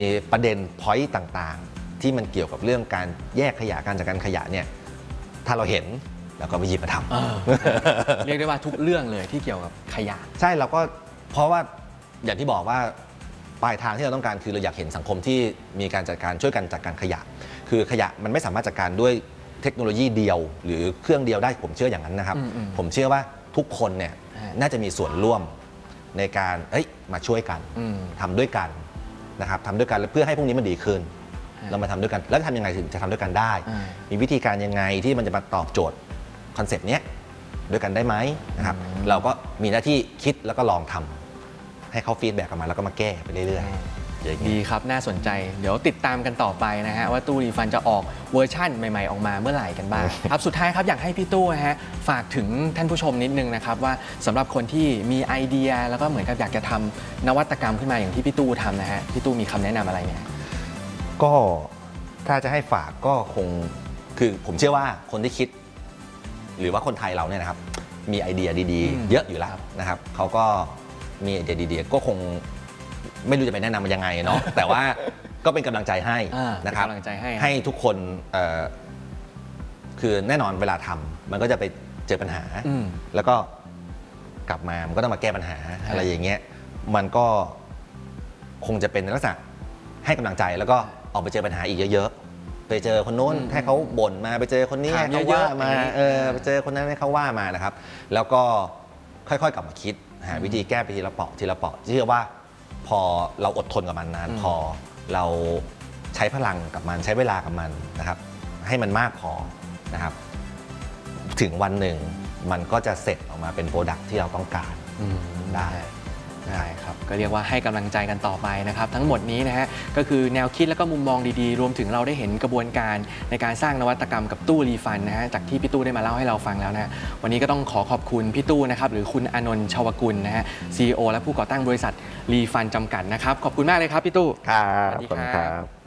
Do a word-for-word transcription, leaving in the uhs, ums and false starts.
ประเด็นพอยต์ต่างๆที่มันเกี่ยวกับเรื่องการแยกขยะการจัดการขยะเนี่ยถ้าเราเห็นเราก็ไปหยิบมาทำ เรียกได้ว่าทุกเรื่องเลยที่เกี่ยวกับขยะใช่เราก็เพราะว่าอย่างที่บอกว่าปลายทางที่เราต้องการคือเราอยากเห็นสังคมที่มีการจัดการช่วยกันจัดการขยะคือขยะมันไม่สามารถจัดการด้วยเทคโนโลยีเดียวหรือเครื่องเดียวได้ผมเชื่ออย่างนั้นนะครับผมเชื่อว่าทุกคนเนี่ยน่าจะมีส่วนร่วมในการเอ้ยมาช่วยกันทำด้วยกันนะครับทำด้วยกันเพื่อให้พวกนี้มันดีขึ้นเรามาทำด้วยกันแล้วทำยังไงถึงจะทำด้วยกันได้มีวิธีการยังไงที่มันจะมาตอบโจทย์คอนเซปต์นี้ด้วยกันได้ไหมนะครับเราก็มีหน้าที่คิดแล้วก็ลองทำให้เขาฟีดแบ็กกลับมาแล้วก็มาแก้ไปเรื่อยๆดีครับน่าสนใจเดี๋ยวติดตามกันต่อไปนะฮะว่าตู้รีฟันจะออกเวอร์ชั่นใหม่ๆออกมาเมื่อไหร่กันบ้างครับสุดท้ายครับอยากให้พี่ตู้ฮะฝากถึงท่านผู้ชมนิดนึงนะครับว่าสำหรับคนที่มีไอเดียแล้วก็เหมือนกับอยากจะทำนวัตกรรมขึ้นมาอย่างที่พี่ตู้ทำนะฮะพี่ตู้มีคำแนะนำอะไรไหมก็ถ้าจะให้ฝากก็คงคือผมเชื่อว่าคนที่คิดหรือว่าคนไทยเราเนี่ยนะครับมีไอเดียดีๆเยอะอยู่แล้วนะครับเขาก็มีไอเดียดีๆก็คงไม่รู้จะไปแนะนำมันยังไงเนาะแต่ว่าก็เป็นกำลังใจให้นะครับให้ทุกคนคือแน่นอนเวลาทำมันก็จะไปเจอปัญหาแล้วก็กลับมามันก็ต้องมาแก้ปัญหาอะไรอย่างเงี้ยมันก็คงจะเป็นลักษณะให้กำลังใจแล้วก็ออกไปเจอปัญหาอีกเยอะๆไปเจอคนโน้นให้เขาบ่นมาไปเจอคนนี้ให้เขาว่ามาเออไปเจอคนนั้นให้เขาว่ามานะครับแล้วก็ค่อยๆกลับมาคิดหาวิธีแก้ไปทีละเปาะทีละเปาะเชื่อว่าพอเราอดทนกับมันนานพอเราใช้พลังกับมันใช้เวลากับมันนะครับให้มันมากพอนะครับถึงวันหนึ่งมันก็จะเสร็จออกมาเป็นโปรดักต์ที่เราต้องการได้ได้ครับก็เรียกว่าให้กำลังใจกันต่อไปนะครับทั้งหมดนี้นะฮะก็คือแนวคิดและก็มุมมองดีๆรวมถึงเราได้เห็นกระบวนการในการสร้างนวัตกรรมกับตู้รีฟันนะฮะจากที่พี่ตู้ได้มาเล่าให้เราฟังแล้วนะวันนี้ก็ต้องขอขอบคุณพี่ตู้นะครับหรือคุณอานนท์ชวกุลนะฮะ ซี อี โอ และผู้ก่อตั้งบริษัทรีฟันจำกัดนะครับขอบคุณมากเลยครับพี่ตู้ครับสวัสดีครับ